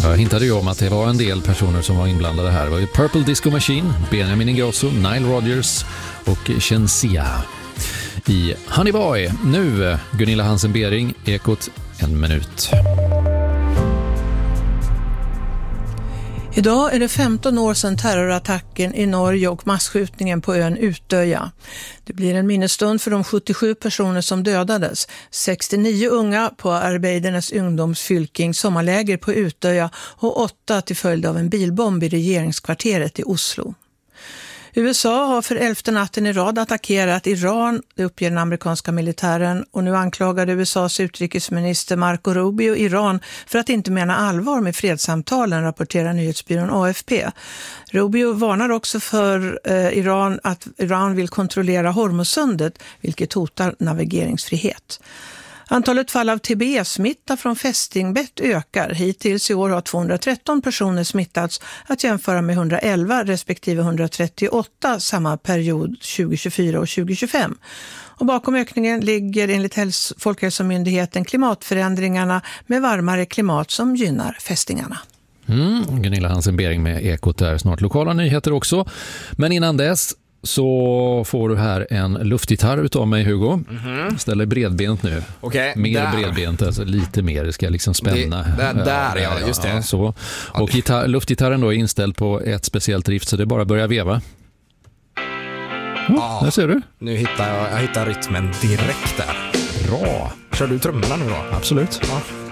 Jag hintade ju om att det var en del personer som var inblandade här. Det var ju Purple Disco Machine, Benjamin Ingrosso, Nile Rodgers och Shensia i Honey Boy. Nu Gunilla Hansen-Bering, Ekot, 1 minut. Idag är det 15 år sedan terrorattacken i Norge och masskjutningen på ön Utöja. Det blir en minnesstund för de 77 personer som dödades. 69 unga på Arbeidernes ungdomsfylking sommarläger på Utöja och 8 till följd av en bilbomb i regeringskvarteret i Oslo. USA har för 11:e natten i rad attackerat Iran, det uppger den amerikanska militären, och nu anklagade USAs utrikesminister Marco Rubio Iran för att inte mena allvar med fredssamtalen, rapporterar nyhetsbyrån AFP. Rubio varnar också för Iran att Iran vill kontrollera Hormuzsundet, vilket hotar navigeringsfrihet. Antalet fall av TB-smitta från fästingbett ökar. Hittills i år har 213 personer smittats, att jämföra med 111 respektive 138 samma period 2024 och 2025. Och bakom ökningen ligger enligt Folkhälsomyndigheten klimatförändringarna med varmare klimat som gynnar fästingarna. Gunilla Hansen-Bering med Ekot där. Snart lokala nyheter också. Men innan dess så får du här en luftgitarr utav mig, Hugo. Ställer bredbent nu. Okej, mer där. Bredbent, alltså lite mer. Det ska liksom spänna. Där, just det. Ja, så. Och luftgitarren då är inställd på ett speciellt drift, så det är bara att börja veva. Där ser du. Nu hittar jag hittar rytmen direkt där. Bra. Kör du trummorna nu då? Absolut. Ja.